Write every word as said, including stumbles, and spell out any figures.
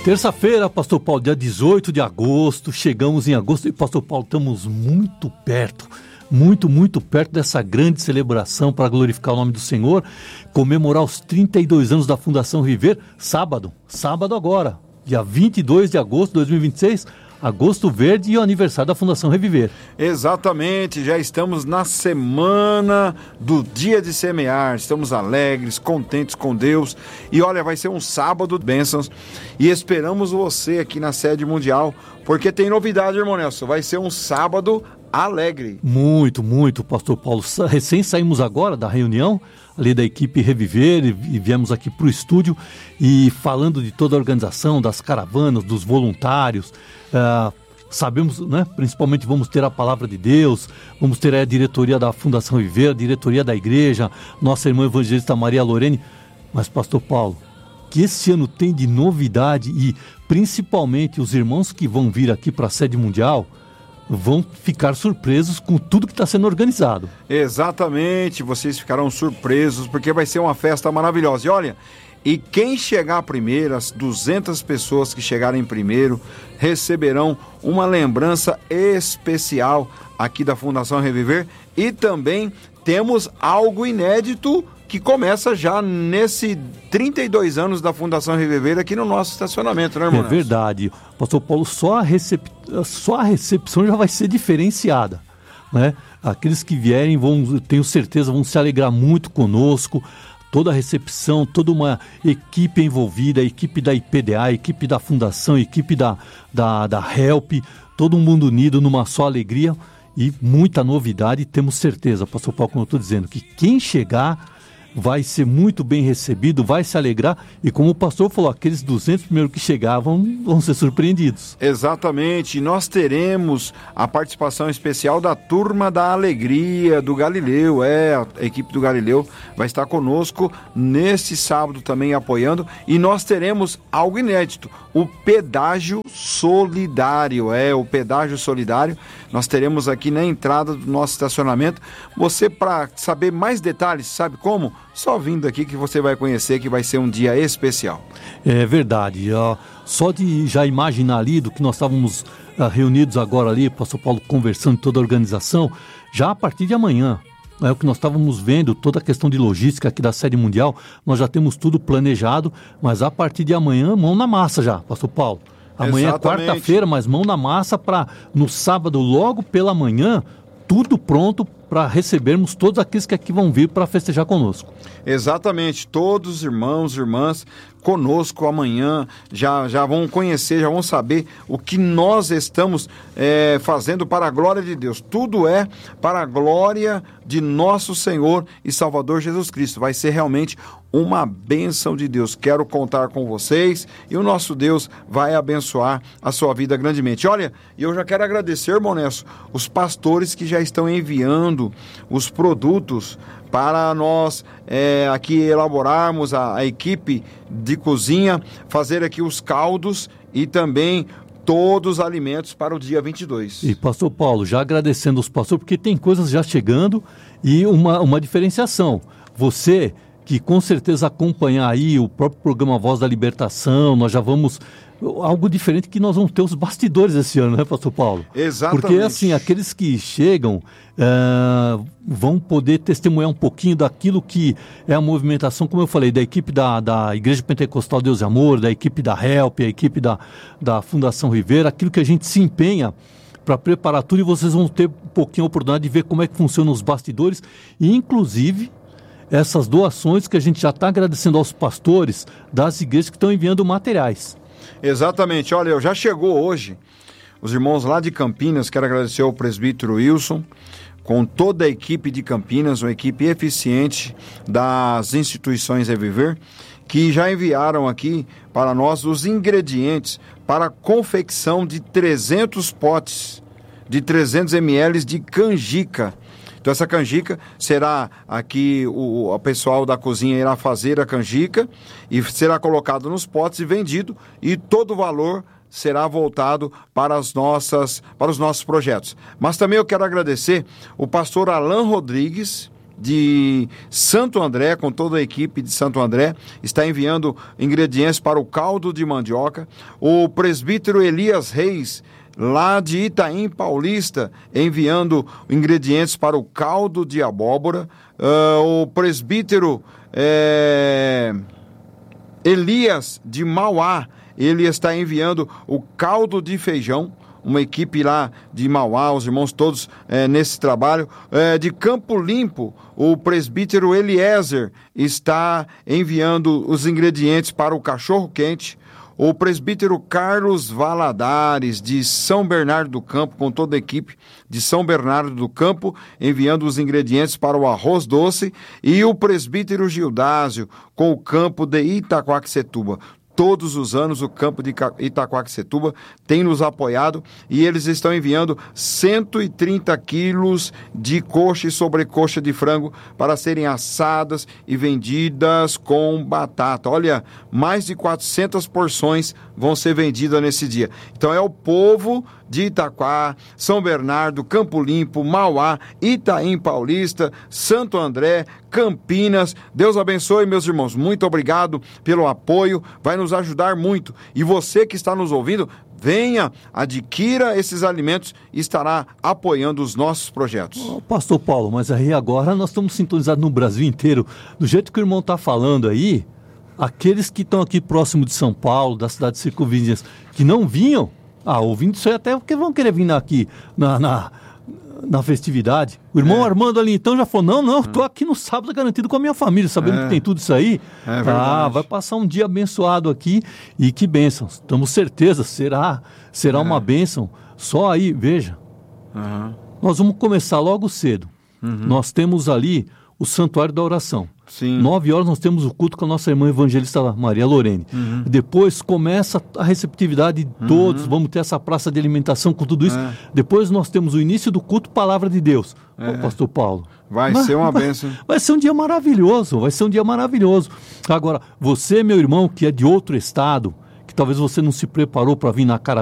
Terça-feira, Pastor Paulo, dia dezoito de agosto, chegamos em agosto e, Pastor Paulo, estamos muito perto, muito, muito perto dessa grande celebração para glorificar o nome do Senhor, comemorar os trinta e dois anos da Fundação Viver, sábado, sábado agora, dia vinte e dois de agosto de dois mil e vinte e seis, Agosto Verde e o aniversário da Fundação Reviver. Exatamente, já estamos na semana do dia de semear, estamos alegres, contentes com Deus e olha, vai ser um sábado de bênçãos e esperamos você aqui na sede mundial, porque tem novidade, irmão Nelson, vai ser um sábado alegre. Muito, muito, Pastor Paulo, recém saímos agora da reunião ali da equipe Reviver e viemos aqui para o estúdio e falando de toda a organização, das caravanas, dos voluntários. Uh, sabemos, né, principalmente vamos ter a palavra de Deus, vamos ter a diretoria da Fundação Viver, a diretoria da igreja, nossa irmã evangelista Maria Lorene, mas Pastor Paulo, que esse ano tem de novidade e principalmente os irmãos que vão vir aqui para a sede mundial vão ficar surpresos com tudo que está sendo organizado. Exatamente, vocês ficarão surpresos porque vai ser uma festa maravilhosa. E olha, e quem chegar primeiro, as duzentas pessoas que chegarem primeiro, receberão uma lembrança especial aqui da Fundação Reviver e também temos algo inédito que começa já nesse trinta e dois anos da Fundação Reviver aqui no nosso estacionamento, né, irmão? É verdade. Pastor Paulo, só a, recep... só a recepção já vai ser diferenciada, né? Aqueles que vierem, vão, tenho certeza, vão se alegrar muito conosco. Toda a recepção, toda uma equipe envolvida, a equipe da I P D A, a equipe da Fundação, a equipe da, da, da Help, todo mundo unido numa só alegria e muita novidade. Temos certeza, Pastor Paulo, como eu estou dizendo, que quem chegar vai ser muito bem recebido, vai se alegrar e como o pastor falou, aqueles duzentos primeiros que chegavam vão ser surpreendidos. Exatamente, nós teremos a participação especial da Turma da Alegria do Galileu, é, a equipe do Galileu vai estar conosco nesse sábado também apoiando e nós teremos algo inédito, o pedágio solidário, é, o pedágio solidário, nós teremos aqui na entrada do nosso estacionamento, você para saber mais detalhes, sabe como? Só vindo aqui que você vai conhecer que vai ser um dia especial. É verdade, uh, só de já imaginar ali do que nós estávamos uh, reunidos agora ali, Pastor Paulo conversando toda a organização, já a partir de amanhã, é o que nós estávamos vendo, toda a questão de logística aqui da sede mundial, nós já temos tudo planejado, mas a partir de amanhã, mão na massa já, Pastor Paulo. Amanhã Exatamente. É quarta-feira, mas mão na massa para no sábado, logo pela manhã, tudo pronto para recebermos todos aqueles que aqui vão vir para festejar conosco. Exatamente, todos os irmãos e irmãs conosco amanhã já, já vão conhecer, já vão saber o que nós estamos é, fazendo para a glória de Deus. Tudo é para a glória de nosso Senhor e Salvador Jesus Cristo. Vai ser realmente uma bênção de Deus. Quero contar com vocês e o nosso Deus vai abençoar a sua vida grandemente. Olha, eu já quero agradecer, irmão Nelson, os pastores que já estão enviando os produtos para nós é, aqui elaborarmos a, a equipe de cozinha, fazer aqui os caldos e também todos os alimentos para o dia vinte e dois. E pastor Paulo, já agradecendo os pastores, porque tem coisas já chegando e uma, uma diferenciação. Você que com certeza acompanhar aí o próprio programa Voz da Libertação, nós já vamos... Algo diferente que nós vamos ter os bastidores esse ano, né, pastor Paulo? Exatamente. Porque, assim, aqueles que chegam uh, vão poder testemunhar um pouquinho daquilo que é a movimentação, como eu falei, da equipe da, da Igreja Pentecostal Deus e Amor, da equipe da Help, a equipe da, da Fundação Ribeira, aquilo que a gente se empenha para preparar tudo e vocês vão ter um pouquinho a oportunidade de ver como é que funcionam os bastidores e, inclusive, essas doações que a gente já está agradecendo aos pastores das igrejas que estão enviando materiais. Exatamente, olha, já chegou hoje os irmãos lá de Campinas, quero agradecer ao presbítero Wilson, com toda a equipe de Campinas, uma equipe eficiente das instituições Reviver, que já enviaram aqui para nós os ingredientes para a confecção de trezentos potes, de trezentos mililitros de canjica. Então essa canjica será aqui, o, o pessoal da cozinha irá fazer a canjica e será colocado nos potes e vendido e todo o valor será voltado para, as nossas, para os nossos projetos. Mas também eu quero agradecer o pastor Alan Rodrigues, de Santo André, com toda a equipe de Santo André, está enviando ingredientes para o caldo de mandioca. O presbítero Elias Reis, lá de Itaim Paulista, enviando ingredientes para o caldo de abóbora. Uh, o presbítero é, Elias de Mauá, ele está enviando o caldo de feijão. Uma equipe lá de Mauá, os irmãos todos é, nesse trabalho. É, de Campo Limpo, o presbítero Eliezer está enviando os ingredientes para o cachorro-quente. O presbítero Carlos Valadares, de São Bernardo do Campo, com toda a equipe de São Bernardo do Campo, enviando os ingredientes para o arroz doce. E o presbítero Gildásio, com o campo de Itaquaquecetuba. Todos os anos o campo de Itaquaquecetuba tem nos apoiado e eles estão enviando cento e trinta quilos de coxa e sobrecoxa de frango para serem assadas e vendidas com batata. Olha, mais de quatrocentas porções vão ser vendidas nesse dia. Então é o povo de Itaquá, São Bernardo, Campo Limpo, Mauá, Itaim Paulista, Santo André, Campinas. Deus abençoe, meus irmãos. Muito obrigado pelo apoio. Vai nos ajudar muito. E você que está nos ouvindo, venha, adquira esses alimentos e estará apoiando os nossos projetos. Oh, Pastor Paulo, mas aí agora nós estamos sintonizados no Brasil inteiro. Do jeito que o irmão está falando aí, aqueles que estão aqui próximo de São Paulo, da cidade de circunvizinhas, que não vinham, ah, ouvindo isso aí até porque vão querer vir aqui na, na, na festividade. O irmão é. Armando ali então já falou, não, não, eu tô aqui no sábado garantido com a minha família, sabendo é. que tem tudo isso aí. É verdade. Ah, vai passar um dia abençoado aqui e que bênção. Temos certeza, será, será é. uma bênção. Só aí, veja, uhum. nós vamos começar logo cedo. Uhum. Nós temos ali o Santuário da Oração. Sim. Nove horas nós temos o culto com a nossa irmã evangelista Maria Lorene. Uhum. Depois começa a receptividade de uhum. todos, vamos ter essa praça de alimentação com tudo isso. É. Depois nós temos o início do culto Palavra de Deus. É. Ô, Pastor Paulo. Vai mas, ser uma bênção. Vai, vai ser um dia maravilhoso, vai ser um dia maravilhoso. Agora, você, meu irmão, que é de outro estado, que talvez você não se preparou para vir na cara